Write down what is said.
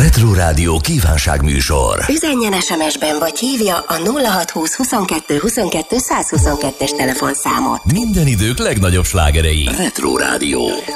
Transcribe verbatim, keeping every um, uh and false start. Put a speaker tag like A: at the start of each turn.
A: Retro Rádió kívánságműsor.
B: Üzenjen es em es-ben vagy hívja a nulla hat húsz huszonkettő huszonkettő százhuszonkettes telefonszámot.
A: Minden idők legnagyobb slágerei. Retro Rádió.